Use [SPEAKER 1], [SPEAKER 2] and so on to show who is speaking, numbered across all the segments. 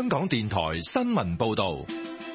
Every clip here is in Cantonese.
[SPEAKER 1] 香港電台新聞報道。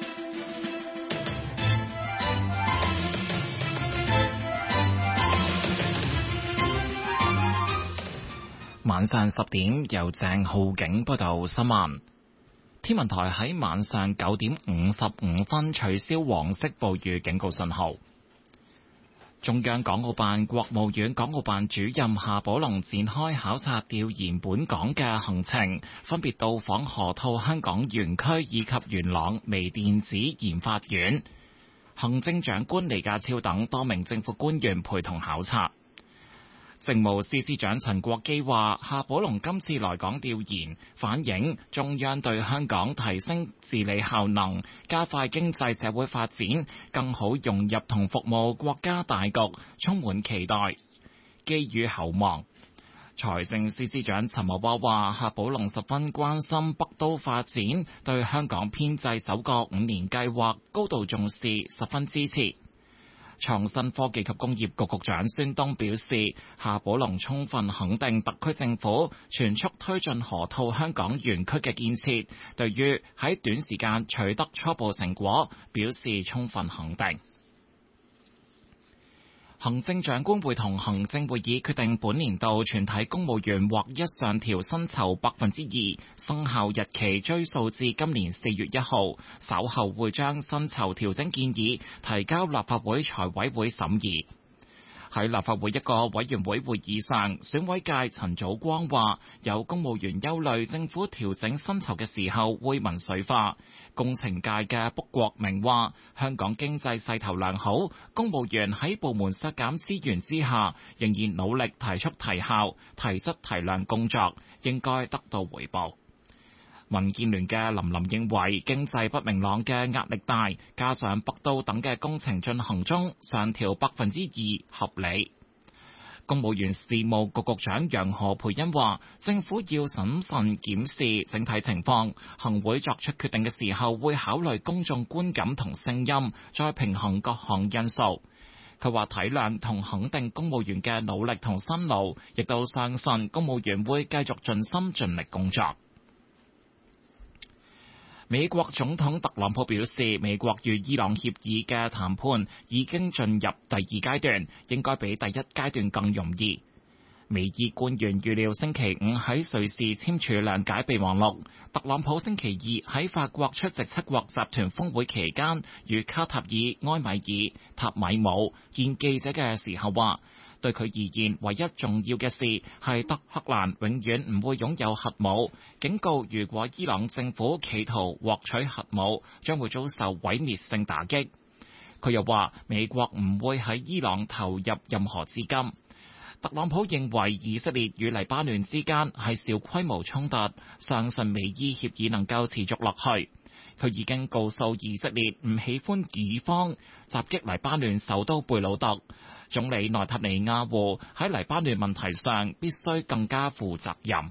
[SPEAKER 2] 晚上10點，由鄭浩景報道新聞。天文台喺晚上9點55分取消黃色暴雨警告信號。中央港澳辦國務院港澳辦主任夏寶龍展開考察調研本港嘅行程，分別到訪河套香港園區以及元朗微電子研發園。行政長官李家超等多名政府官員陪同考察。政務司司長陳國基話，夏寶龍今次來港調研，反映中央對香港提升治理效能、加快經濟社會發展、更好融入同服務國家大局，充滿期待、寄予厚望。財政司司長陳茂波話，夏寶龍十分關心北都發展，對香港編製首個5年計劃高度重視，十分支持。創新科技及工業局局長孫東表示，夏寶龍充分肯定特區政府全速推進河套香港園區嘅建設，對於喺短時間取得初步成果，表示充分肯定。行政長官會同行政會議決定本年度全體公務員劃一上調薪酬2%，生效日期追溯至今年4月1號，稍後會將薪酬調整建議提交立法會財委會審議。喺立法會一個委員會會議上，選委界陳祖光話，有公務員憂慮政府調整薪酬嘅時候會民粹化。工程界嘅卜國明話，香港經濟勢頭良好，公務員喺部門削減資源之下，仍然努力提速提效、提質提量工作，應該得到回報。民建聯嘅林琳認為，經濟不明朗嘅壓力大，加上北都等嘅工程進行中，上調2%合理。公務員事務局局長楊何蓓茵話，政府要審慎檢視整體情況，行會作出決定嘅時候會考慮公眾觀感同聲音，再平衡各項因素。佢話體諒同肯定公務員嘅努力同辛勞，亦都相信公務員會繼續盡心盡力工作。美國總統特朗普表示，美國與伊朗協議嘅談判已經進入第二階段，應該比第一階段更容易。美伊官員預料星期五喺瑞士簽署諒解備忘錄。特朗普星期二喺法國出席七國集團峰會期間，與卡塔爾、埃米爾、塔米姆見記者嘅時候話，對佢而言，唯一重要嘅事係德黑蘭永遠唔會擁有核武，警告如果伊朗政府企圖獲取核武，將會遭受毀滅性打擊。佢又話，美國唔會喺伊朗投入任何資金。特朗普認為以色列與黎巴嫩之間係小規模衝突，相信美伊協議能夠持續落去。佢已經告訴以色列唔喜歡以方襲擊黎巴嫩首都貝魯特。總理內塔尼亞胡喺黎巴嫩問題上必須更加負責任。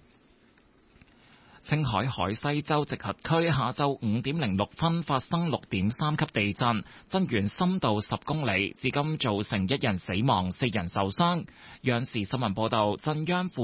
[SPEAKER 2] 青海海西州直轄區下晝5點06分發生6.3級地震，震源深度10公里，至今造成1人死亡、4人受傷。央視新聞報道，震央